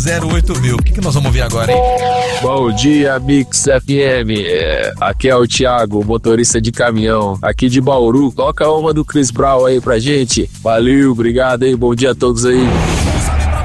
8080. O que nós vamos ouvir agora, hein? Bom dia, Mix FM. Aqui é o Thiago, motorista de caminhão, aqui de Bauru. Toca uma do Chris Brown aí pra gente. Valeu, obrigado aí, bom dia a todos aí.